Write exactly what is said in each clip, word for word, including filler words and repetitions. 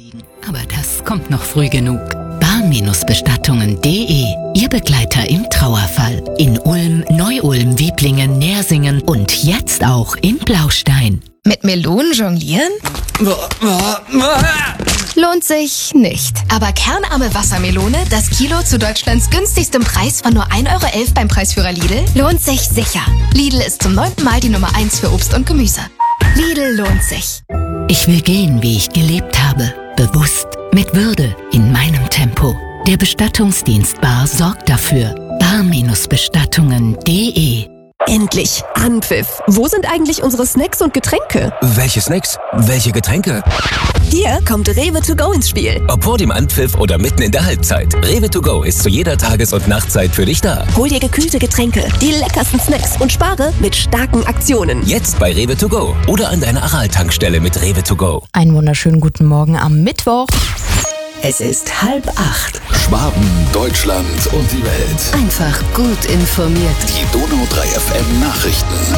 liegen. Aber das kommt noch früh genug. Bahn-Bestattungen punkt de, Ihr Begleiter im Trauerfall. In Ulm, Neu-Ulm, Wieblingen, Nersingen und jetzt auch in Blaustein. Mit Melonen jonglieren? Lohnt sich nicht. Aber kernarme Wassermelone, das Kilo zu Deutschlands günstigstem Preis von nur ein Euro elf beim Preisführer Lidl, lohnt sich sicher. Lidl ist zum neunten Mal die Nummer eins für Obst und Gemüse. Lidl lohnt sich. Ich will gehen, wie ich gelebt habe. Bewusst, mit Würde, in meinem Tempo. Der Bestattungsdienst Bar sorgt dafür. Bar-Bestattungen punkt de. Endlich Anpfiff. Wo sind eigentlich unsere Snacks und Getränke? Welche Snacks? Welche Getränke? Hier kommt Rewe to go ins Spiel. Ob vor dem Anpfiff oder mitten in der Halbzeit. Rewe to go ist zu jeder Tages- und Nachtzeit für dich da. Hol dir gekühlte Getränke, die leckersten Snacks und spare mit starken Aktionen. Jetzt bei Rewe to go oder an deiner Aral-Tankstelle mit Rewe to go. Einen wunderschönen guten Morgen am Mittwoch. Es ist halb acht. Schwaben, Deutschland und die Welt. Einfach gut informiert. Die Donau drei F M Nachrichten.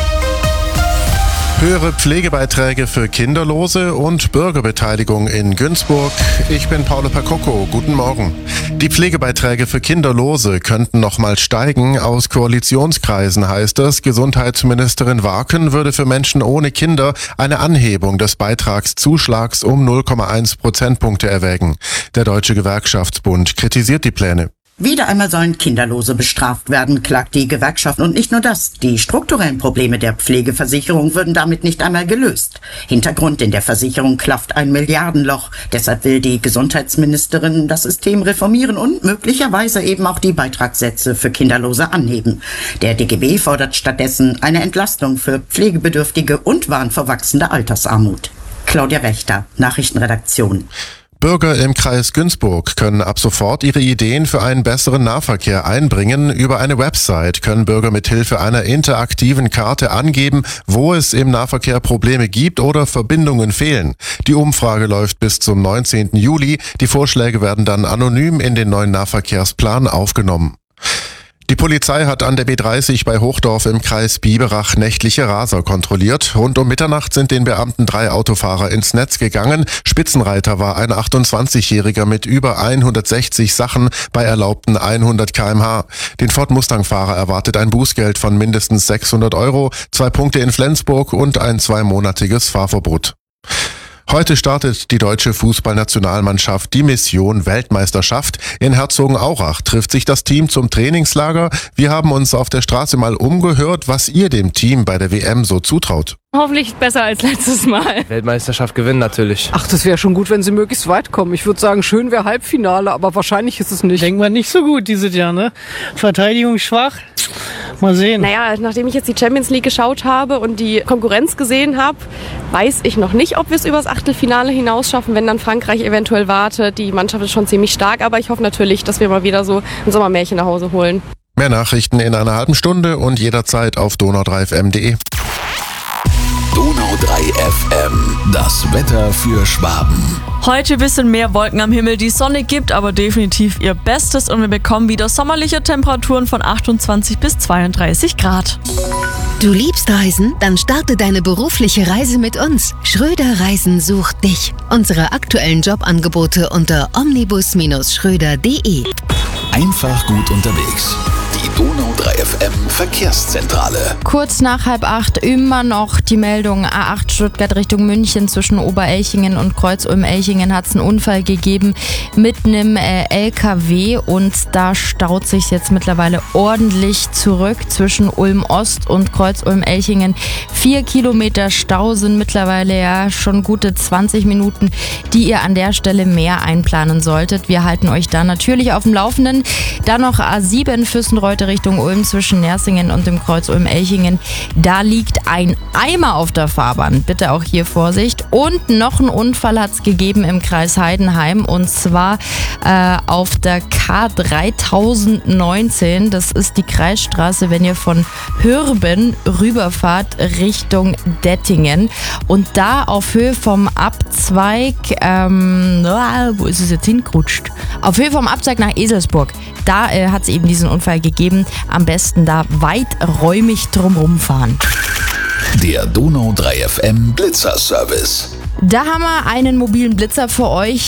Höhere Pflegebeiträge für Kinderlose und Bürgerbeteiligung in Günzburg. Ich bin Paolo Pacocco. Guten Morgen. Die Pflegebeiträge für Kinderlose könnten nochmal steigen. Aus Koalitionskreisen heißt es, Gesundheitsministerin Warken würde für Menschen ohne Kinder eine Anhebung des Beitragszuschlags um null Komma eins Prozentpunkte erwägen. Der Deutsche Gewerkschaftsbund kritisiert die Pläne. Wieder einmal sollen Kinderlose bestraft werden, klagt die Gewerkschaft. Und nicht nur das, die strukturellen Probleme der Pflegeversicherung würden damit nicht einmal gelöst. Hintergrund: in der Versicherung klafft ein Milliardenloch. Deshalb will die Gesundheitsministerin das System reformieren und möglicherweise eben auch die Beitragssätze für Kinderlose anheben. Der D G B fordert stattdessen eine Entlastung für Pflegebedürftige und warnt vor wachsender Altersarmut. Claudia Wächter, Nachrichtenredaktion. Bürger im Kreis Günzburg können ab sofort ihre Ideen für einen besseren Nahverkehr einbringen. Über eine Website können Bürger mit Hilfe einer interaktiven Karte angeben, wo es im Nahverkehr Probleme gibt oder Verbindungen fehlen. Die Umfrage läuft bis zum neunzehnten Juli. Die Vorschläge werden dann anonym in den neuen Nahverkehrsplan aufgenommen. Die Polizei hat an der B dreißig bei Hochdorf im Kreis Biberach nächtliche Raser kontrolliert. Rund um Mitternacht sind den Beamten drei Autofahrer ins Netz gegangen. Spitzenreiter war ein achtundzwanzigjähriger mit über hundertsechzig Sachen bei erlaubten hundert Kilometer pro Stunde. Den Ford Mustang-Fahrer erwartet ein Bußgeld von mindestens sechshundert Euro, zwei Punkte in Flensburg und ein zweimonatiges Fahrverbot. Heute startet die deutsche Fußballnationalmannschaft die Mission Weltmeisterschaft. In Herzogenaurach trifft sich das Team zum Trainingslager. Wir haben uns auf der Straße mal umgehört, was ihr dem Team bei der W M so zutraut. Hoffentlich besser als letztes Mal. Weltmeisterschaft gewinnen natürlich. Ach, das wäre schon gut, wenn sie möglichst weit kommen. Ich würde sagen, schön wäre Halbfinale, aber wahrscheinlich ist es nicht. Denken wir nicht so gut dieses Jahr, ne? Verteidigung schwach. Mal sehen. Naja, nachdem ich jetzt die Champions League geschaut habe und die Konkurrenz gesehen habe, weiß ich noch nicht, ob wir es übers Achtelfinale hinaus schaffen, wenn dann Frankreich eventuell wartet. Die Mannschaft ist schon ziemlich stark, aber ich hoffe natürlich, dass wir mal wieder so ein Sommermärchen nach Hause holen. Mehr Nachrichten in einer halben Stunde und jederzeit auf donau drei f m punkt de. Donau drei F M, das Wetter für Schwaben. Heute ein bisschen mehr Wolken am Himmel, die Sonne gibt aber definitiv ihr Bestes und wir bekommen wieder sommerliche Temperaturen von achtundzwanzig bis zweiunddreißig Grad. Du liebst Reisen? Dann starte deine berufliche Reise mit uns. Schröder Reisen sucht dich. Unsere aktuellen Jobangebote unter omnibus Schröder punkt de. Einfach gut unterwegs. Die Donau drei F M Verkehrszentrale. Kurz nach halb acht immer noch die Meldung A acht Stuttgart Richtung München zwischen Oberelchingen und Kreuz-Ulm-Elchingen hat es einen Unfall gegeben mit einem äh, L K W und da staut sich jetzt mittlerweile ordentlich zurück zwischen Ulm-Ost und Kreuz-Ulm-Elchingen. Vier Kilometer Stau sind mittlerweile ja schon gute zwanzig Minuten, die ihr an der Stelle mehr einplanen solltet. Wir halten euch da natürlich auf dem Laufenden. Dann noch A sieben Fürstenreute Richtung Ulm zwischen Nersingen und dem Kreuz Ulm-Elchingen. Da liegt ein Eimer auf der Fahrbahn. Bitte auch hier Vorsicht. Und noch einen Unfall hat es gegeben im Kreis Heidenheim und zwar äh, auf der K dreitausendneunzehn. Das ist die Kreisstraße, wenn ihr von Hürben rüberfahrt Richtung Dettingen. Und da auf Höhe vom Abzweig, ähm, wo ist es jetzt hingerutscht? Auf Höhe vom Abzweig nach Eselsburg. Da äh, hat es eben diesen Unfall gegeben. Am besten da weiträumig drumherum fahren. Der Donau drei F M Blitzer Service. Da haben wir einen mobilen Blitzer für euch.